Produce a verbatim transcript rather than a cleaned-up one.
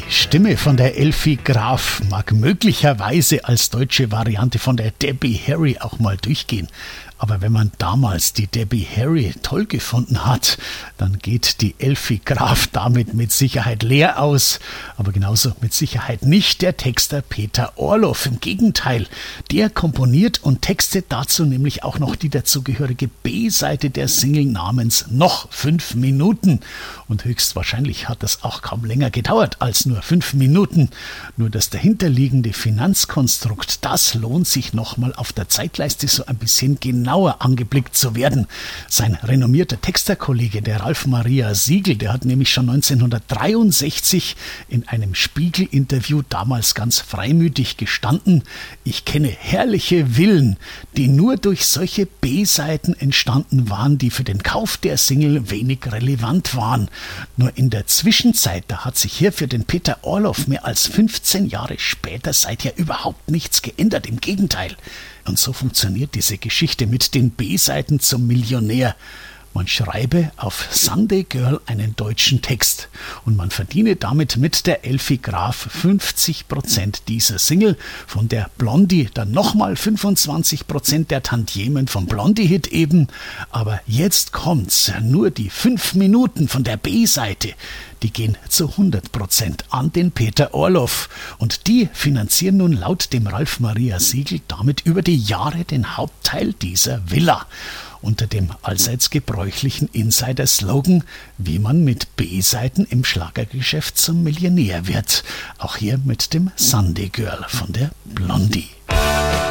Stimme von der Elfie Graf mag möglicherweise als deutsche Variante von der Debbie Harry auch mal durchgehen. Aber wenn man damals die Debbie Harry toll gefunden hat, dann geht die Elfie Graf damit mit Sicherheit leer aus. Aber genauso mit Sicherheit nicht der Texter Peter Orloff. Im Gegenteil, der komponiert und textet dazu nämlich auch noch die dazugehörige B-Seite der Single namens Noch fünf Minuten. Und höchstwahrscheinlich hat das auch kaum länger gedauert als nur fünf Minuten. Nur das dahinterliegende Finanzkonstrukt, das lohnt sich nochmal auf der Zeitleiste so ein bisschen genauer angeblickt zu werden. Sein renommierter Texterkollege, der Ralf Maria Siegel, der hat nämlich schon neunzehnhundertdreiundsechzig in einem Spiegel-Interview damals ganz freimütig gestanden: Ich kenne herrliche Villen, die nur durch solche B-Seiten entstanden waren, die für den Kauf der Single wenig relevant waren. Nur in der Zwischenzeit, da hat sich hier für den Peter Orloff mehr als fünfzehn Jahre später seither überhaupt nichts geändert. Im Gegenteil. Und so funktioniert diese Geschichte mit den B-Seiten zum Millionär. Man schreibe auf Sunday Girl einen deutschen Text und man verdiene damit mit der Elfie Graf fünfzig Prozent dieser Single, von der Blondie dann nochmal fünfundzwanzig Prozent der Tantiemen vom Blondie-Hit eben. Aber jetzt kommt's, nur die fünf Minuten von der B-Seite, die gehen zu hundert Prozent an den Peter Orloff und die finanzieren nun laut dem Ralf Maria Siegel damit über die Jahre den Hauptteil dieser Villa. Unter dem allseits gebräuchlichen Insider-Slogan, wie man mit B-Seiten im Schlagergeschäft zum Millionär wird. Auch hier mit dem Sunday Girl von der Blondie.